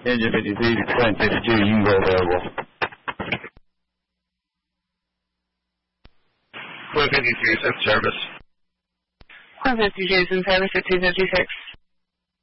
Engine 53 to Quint 52, you can go available. Quint 52 is in service. Quint 52 is in service at 256.